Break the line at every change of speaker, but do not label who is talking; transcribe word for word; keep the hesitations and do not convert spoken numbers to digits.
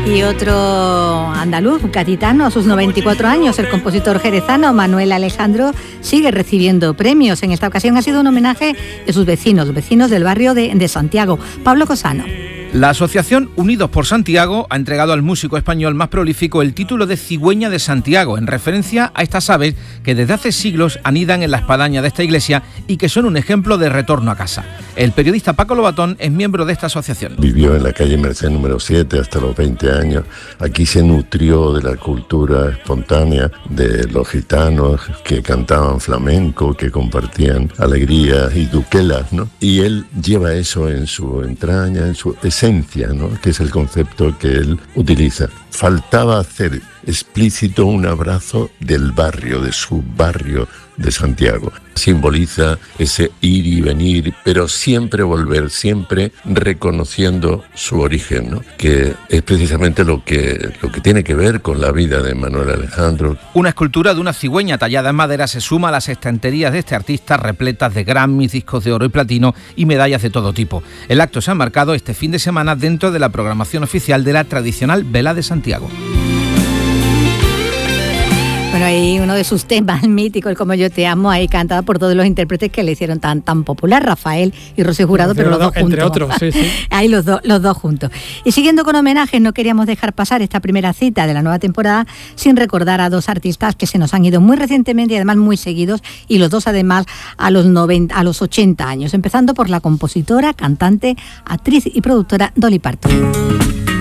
Y otro andaluz, gaditano, a sus noventa y cuatro años, el compositor jerezano Manuel Alejandro sigue recibiendo premios. En esta ocasión ha sido un homenaje de sus vecinos, vecinos del barrio de, de Santiago. Pablo Cosano.
La asociación Unidos por Santiago ha entregado al músico español más prolífico el título de Cigüeña de Santiago, en referencia a estas aves que desde hace siglos anidan en la espadaña de esta iglesia y que son un ejemplo de retorno a casa. El periodista Paco Lobatón es miembro de esta asociación.
Vivió en la calle Merced número siete hasta los veinte años. Aquí se nutrió de la cultura espontánea de los gitanos que cantaban flamenco, que compartían alegrías y duquelas, ¿no? Y él lleva eso en su entraña, en su esencia, ¿no? Que es el concepto que él utiliza. Faltaba hacer explícito un abrazo del barrio, de su barrio de Santiago. Simboliza ese ir y venir, pero siempre volver, siempre reconociendo su origen, ¿no? Que es precisamente lo que, lo que tiene que ver con la vida de Manuel Alejandro.
Una escultura de una cigüeña tallada en madera se suma a las estanterías de este artista repletas de Grammys, discos de oro y platino y medallas de todo tipo. El acto se ha marcado este fin de semana dentro de la programación oficial de la tradicional Vela de Santiago.
Bueno, ahí uno de sus temas míticos, el Como yo te amo, ahí cantado por todos los intérpretes que le hicieron tan tan popular, Rafael y Rocío Jurado, pero los dos juntos.
Entre otros, sí, sí.
Ahí los, do, los dos juntos. Y siguiendo con homenajes, no queríamos dejar pasar esta primera cita de la nueva temporada sin recordar a dos artistas que se nos han ido muy recientemente y además muy seguidos, y los dos además a los, noventa, a los ochenta años, empezando por la compositora, cantante, actriz y productora Dolly Parton.